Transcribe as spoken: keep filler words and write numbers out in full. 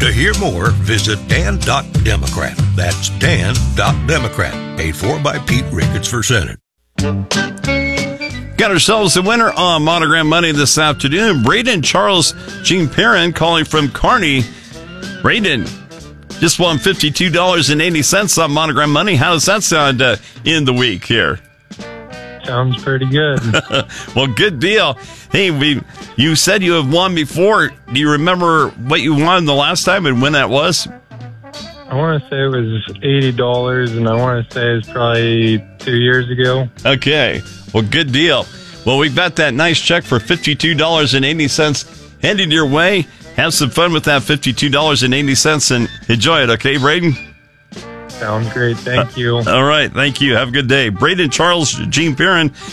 To hear more, visit dan dot democrat. That's dan dot democrat. Paid for by Pete Ricketts for Senate. Got ourselves a winner on Monogram Money this afternoon. Braden Charles Jean Perrin calling from Kearney. Braden just won fifty-two dollars and eighty cents on Monogram Money. How does that sound uh, in the week here? Sounds pretty good. Well, good deal. Hey, we you said you have won before. Do you remember what you won the last time and when that was? I want to say it was eighty dollars, and I want to say it was probably two years ago. Okay. Well, good deal. Well, we got that nice check for fifty-two dollars and eighty cents headed your way. Have some fun with that fifty-two dollars and eighty cents and enjoy it, okay, Braden? Sounds great. Thank you. Uh, all right. Thank you. Have a good day. Braden Charles Jean Perrin